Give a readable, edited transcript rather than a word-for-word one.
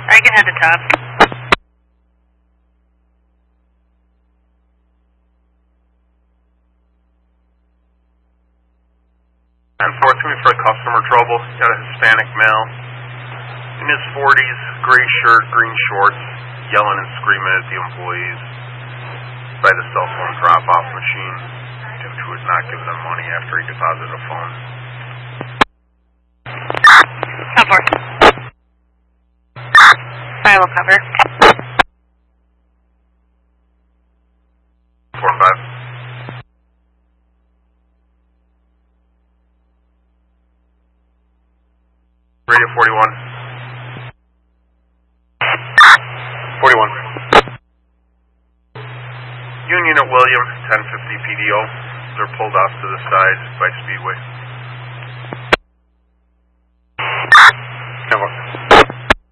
I can head to top. Unfortunately for customer trouble, got a Hispanic male in his 40s, gray shirt, green shorts, yelling and screaming at the employees by the cell phone drop-off machine due to his not giving them money after he deposited a phone. 10-4. I will cover. 4 and 5. Radio 41. 41. Union at William, 1050 PDO. They're pulled off to the side by Speedway.